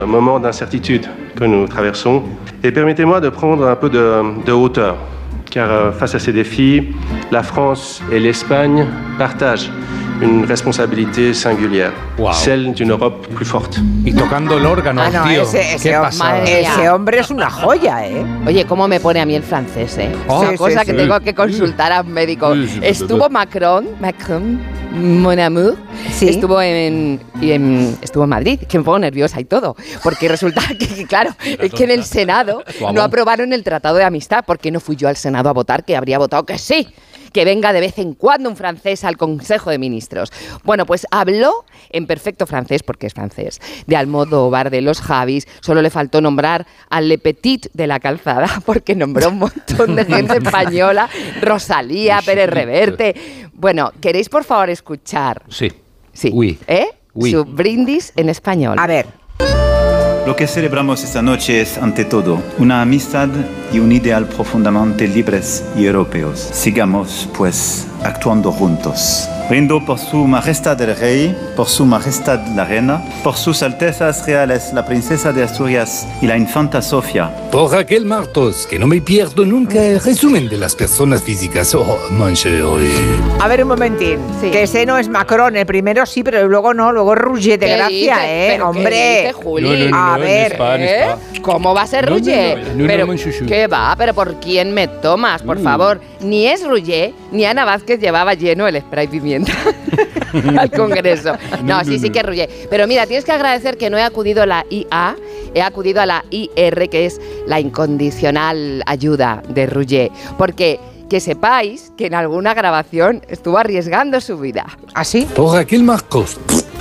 Un moment d'incertitude que nous traversons. Et permettez-moi de prendre un peu de hauteur, car face à ces défis, la France et l'Espagne partagent une responsabilité singulière, celle d'une Europe plus forte. Y tocando el órgano, tío. Ese hombre es una joya, ¿eh? Oye, ¿cómo me pone a mí el francés, eh? Una cosa que tengo que consultar a un médico. Estuvo Macron, mon amour, estuvo en Madrid, que me pongo nerviosa y todo, porque resulta que, claro, es que en el Senado no aprobaron el Tratado de Amistad, porque no fui yo al Senado a votar, que habría votado que sí, que venga de vez en cuando un francés al Consejo de Ministros. Bueno, pues habló en perfecto francés, porque es francés, de Almodóvar, de los Javis. Solo le faltó nombrar al Le Petit de la Calzada, porque nombró un montón de gente española, Rosalía, Pérez Reverte. Bueno, ¿queréis por favor escuchar? Sí. Oui. Oui. Su brindis en español. A ver. Lo que celebramos esta noche es, ante todo, una amistad y un ideal profundamente libres y europeos. Sigamos, pues, actuando juntos. Brindo por su majestad el rey, por su majestad la reina, por sus altezas reales la princesa de Asturias y la infanta Sofía. Por Raquel Martos, que no me pierdo nunca el resumen de las personas físicas. Oh, manche, A ver un momentín, que ese no es Macron, el primero sí, pero luego no, luego Rouget de Gracia, ¿Pero hombre. ¿qué dice, Juli? A ver, ¿cómo va a ser Rouget? Pero, ¿qué va? ¿Pero por quién me tomas, por favor? Ni es Rouget, ni Ana Vázquez llevaba lleno el spray pimienta al Congreso. No, sí que es Rouget. Pero mira, tienes que agradecer que no he acudido a la IA, he acudido a la IR, que es la incondicional ayuda de Rouget, porque que sepáis que en alguna grabación estuvo arriesgando su vida. ¿Ah, sí? Por Raquel Martos.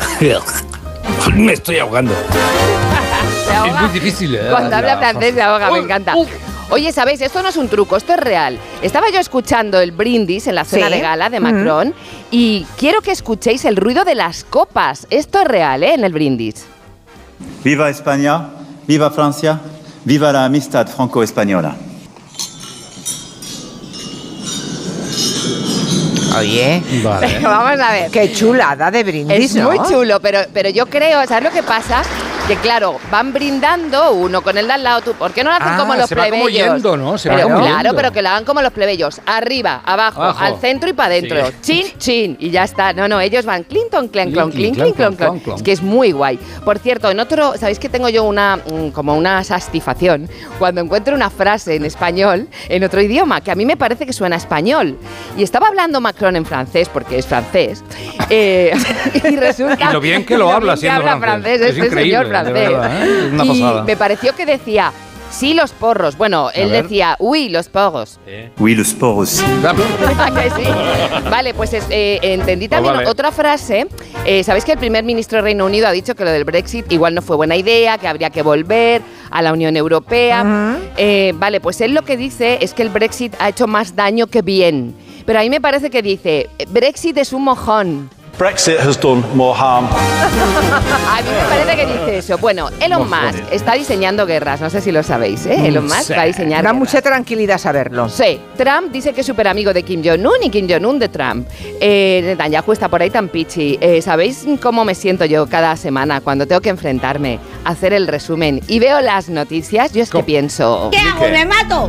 Me estoy ahogando. Es muy difícil, ¿eh? Cuando habla francés se ahoga, me encanta. Oye, ¿sabéis? Esto no es un truco, esto es real. Estaba yo escuchando el brindis en la cena de gala de Macron y quiero que escuchéis el ruido de las copas. Esto es real, ¿eh? En el brindis. Viva España, viva Francia, viva la amistad franco-española. Oye, Vale. Vamos a ver. Qué chulada de brindis, Es ¿no? muy chulo, pero yo creo, ¿sabes lo que pasa? Que claro, van brindando uno con el de al lado. ¿Por qué no lo hacen como los se va plebeyos? como yendo, ¿no? Se va Pero como claro, yendo. pero que lo hagan como los plebeyos. Arriba, abajo, al centro y para adentro. Sí. Chin, chin. Y ya está. No, ellos van clinton, clon, clon, Clink, clink, clon, clon, clon. clon. Es que es muy guay. Por cierto, en otro, ¿sabéis que tengo yo como una satisfacción cuando encuentro una frase en español, en otro idioma, que a mí me parece que suena a español? Y estaba hablando Macron en francés, porque es francés. Y resulta... Y lo bien que lo habla siendo francés. Es este increíble, señor de francés. verdad, ¿eh? Es una pasada. Y me pareció que decía, sí, los porros. Bueno, él decía, uy, los porros. Oui, los poros. ¿A que sí? Vale, pues entendí también otra frase. Sabéis que el primer ministro del Reino Unido ha dicho que lo del Brexit igual no fue buena idea, que habría que volver a la Unión Europea. Vale, pues él lo que dice es que el Brexit ha hecho más daño que bien. Pero a mí me parece que dice, Brexit es un mojón. Brexit has done more harm. A mí me parece que dice eso. Bueno, Elon Musk está diseñando guerras, no sé si lo sabéis, ¿eh? Elon Musk va a diseñar Da guerras. mucha tranquilidad saberlo. Sí, Trump dice que es súper amigo de Kim Jong-un y Kim Jong-un de Trump. Netanyahu está por ahí tan pichi. ¿Sabéis cómo me siento yo cada semana cuando tengo que enfrentarme a hacer el resumen y veo las noticias? Yo es que pienso... ¿Qué hago? ¡Me mato!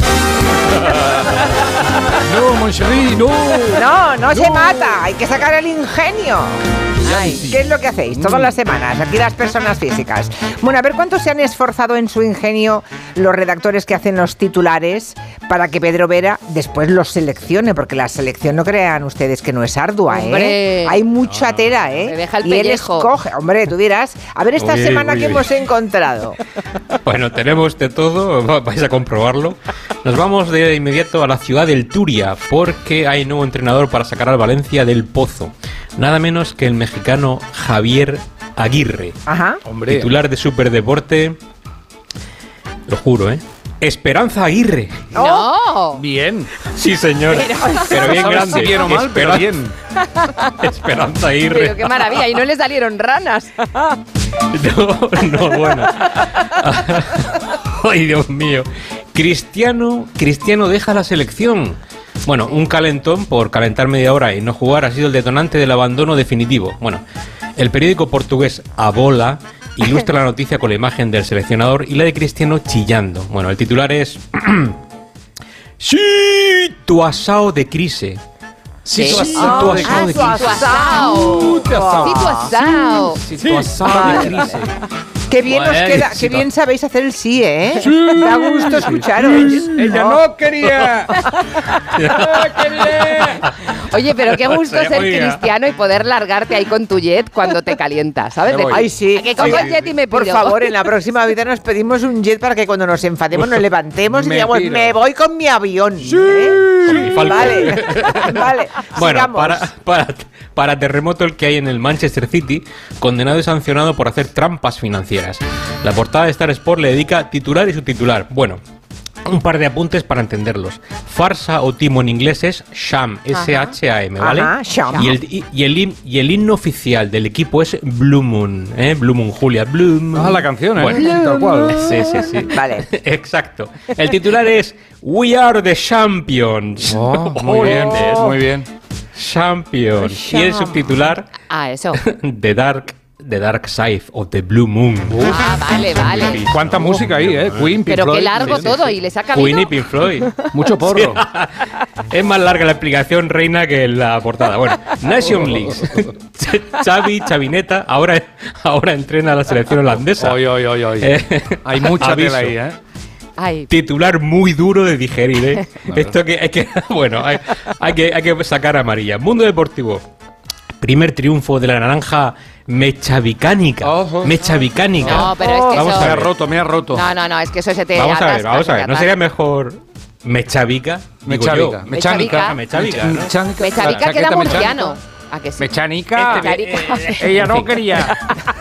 No, Moncherie, no. No se mata, hay que sacar el ingenio. ¿Qué es lo que hacéis todas las semanas? Aquí las personas físicas. Bueno, a ver cuánto se han esforzado en su ingenio los redactores que hacen los titulares para que Pedro Vera después los seleccione, porque la selección no crean ustedes que no es ardua, Hombre. Hay mucha tela, Me deja el y él pellejo. escoge, hombre, tú dirás, a ver esta semana que hemos encontrado. Bueno, tenemos de todo, vais a comprobarlo. Nos vamos de inmediato a la ciudad del Turia, porque hay nuevo entrenador para sacar al Valencia del pozo. Nada menos que el mexicano Javier Aguirre. Ajá. Hombre. Titular de Superdeporte, lo juro, Esperanza Aguirre. ¡No! Bien. Sí, señor. Pero bien ¿Sabes grande. si bien o mal, pero bien. Esperanza Aguirre. Pero qué maravilla, y no le salieron ranas. No, bueno. Ay, Dios mío. Cristiano deja la selección. Bueno, un calentón por calentar media hora y no jugar ha sido el detonante del abandono definitivo. Bueno, el periódico portugués A Bola ilustra la noticia con la imagen del seleccionador y la de Cristiano chillando. Bueno, el titular es... ¡Sí! Tu asao de crise. Situação de crise. Qué bien nos queda, qué bien sabéis hacer el sí, ¿eh? Sí. Da gusto escucharos. Ella no quería. Oye, pero qué gusto ser cristiano y poder largarte ahí con tu jet cuando te calientas, ¿sabes? Ay, sí. ¿A que cojo el jet y me Por pido? favor, en la próxima vida nos pedimos un jet para que cuando nos enfademos nos levantemos y digamos, me voy con mi avión. Con mi Falcon. Vale, vale. Bueno, sigamos. para terremoto el que hay en el Manchester City, condenado y sancionado por hacer trampas financieras. La portada de Star Sport le dedica titular y subtitular. Bueno, un par de apuntes para entenderlos. Farsa o timo en inglés es Sham, S-H-A-M, ¿vale? Ajá, Sham. Y el himno oficial del equipo es Blue Moon, ¿eh? Blue Moon, Julia, Blue Moon. Ah, la canción, ¿eh? Bueno, tal cual. Sí. Vale. Exacto. El titular es We are the champions. Oh, muy bien, muy bien. Champions. Y el subtitular, Eso. The Dark Side of the Blue Moon. Vale. Cuánta música ahí, ¿eh? Queen, Pink Pero Floyd. qué largo todo, y les ha cabido. Queen y Pink Floyd. Mucho porro. Es más larga la explicación, Reina, que la portada. Bueno, Nation League. Chavineta, ahora entrena a la selección holandesa. Oy. Hay mucha tela ahí, ¿eh? Ay. Titular muy duro de digerir, ¿eh? Claro. Esto que hay que... Bueno, hay que sacar amarilla. Mundo Deportivo. Primer triunfo de la naranja mechavicánica. Mechavicánica. No, pero es que vamos eso... a ver. Me ha roto. No, es que eso se te Vamos a ver. atasca. ¿No sería mejor mechavica? Mechavica. Mechavica, queda murciano. ¿A que sí? Mechanica. Ella no quería.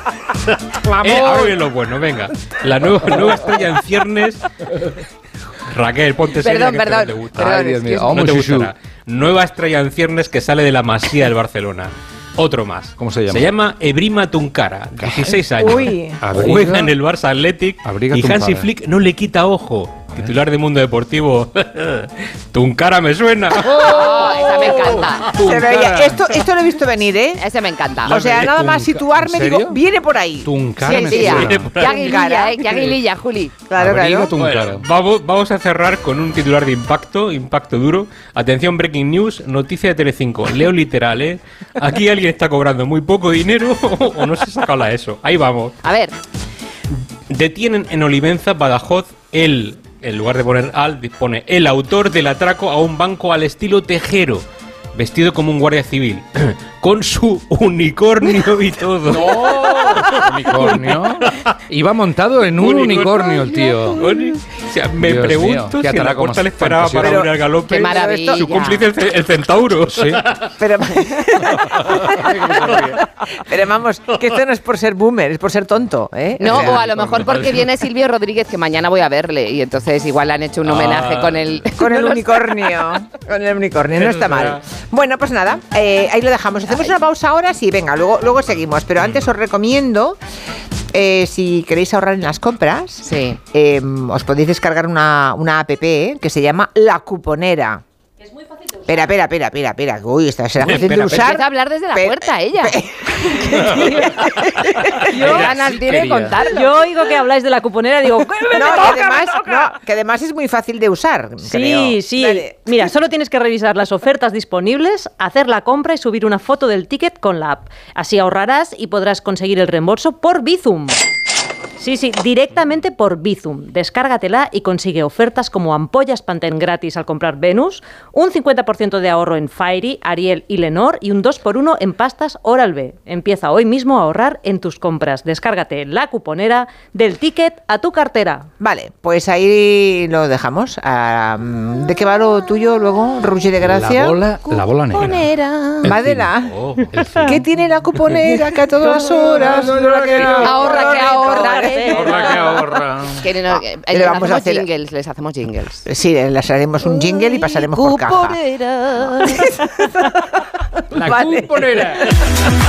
Ahora viene lo bueno, venga. La nueva estrella en ciernes. Raquel, ponte seria, que Perdón. no te gusta. Ay, Dios mío. No te gustará. Nueva estrella en ciernes que sale de la Masía del Barcelona. Otro más. ¿Cómo se llama? Se llama Ebrima Tunkara, 16 años. Uy. Juega en el Barça Athletic y Hansi Flick no le quita ojo. Titular de Mundo Deportivo. Tunkara me suena. Esa me encanta. Se veía. Esto lo he visto venir, ¿eh? Ese me encanta. O sea, nada más situarme, digo, viene por ahí. Tunkara me Sí, suena. qué aguililla, Juli. Claro. Bueno, vamos a cerrar con un titular de impacto duro. Atención, breaking news, noticia de Telecinco. Leo literal, ¿eh? Aquí alguien está cobrando muy poco dinero o no se saca la ESO. Ahí vamos. A ver. Detienen en Olivenza, Badajoz, en lugar de poner pone el autor del atraco a un banco al estilo Tejero, vestido como un guardia civil, con su unicornio y todo. ¡No! ¿Unicornio? Iba montado en un unicornio el tío. O sea, me Dios pregunto mío, si a la corta le esperaba para fantasioso. unir al galope. Qué maravilla. Su cómplice el centauro. Sí. Pero vamos, que esto no es por ser boomer, es por ser tonto, ¿eh? No, O sea, o a lo mejor porque viene Silvio Rodríguez, que mañana voy a verle, y entonces igual le han hecho un homenaje con el... Con el unicornio. Con el unicornio, no está mal. Bueno, pues nada, ahí lo dejamos. Hacemos una pausa ahora, sí, venga, luego seguimos. Pero antes os recomiendo, si queréis ahorrar en las compras, Sí. os podéis descargar una app que se llama La Cuponera. Es muy fácil de usar. Espera. Uy, esta será fácil de usar. Empieza a hablar desde la puerta, ella. Yo ganas tiene de contarlo. Yo oigo que habláis de la cuponera y digo, que además es muy fácil de usar. sí. Dale. Mira, solo tienes que revisar las ofertas disponibles, hacer la compra y subir una foto del ticket con la app. Así ahorrarás y podrás conseguir el reembolso por Bizum. Sí, directamente por Bizum. Descárgatela y consigue ofertas como ampollas Pantene gratis al comprar Venus, un 50% de ahorro en Fairy, Ariel y Lenor y un 2x1 en pastas Oral-B. Empieza hoy mismo a ahorrar en tus compras. Descárgate La Cuponera, del ticket a tu cartera. Vale, pues ahí lo dejamos. ¿De qué va lo tuyo luego, Roger de Gracia? La bola negra. Madela. ¿Qué tiene la cuponera que a todas las horas? Ahorra. Le vamos a hacer jingles, les hacemos jingles. Sí, les haremos un jingle y pasaremos por caja. Cuponera. La cuponera.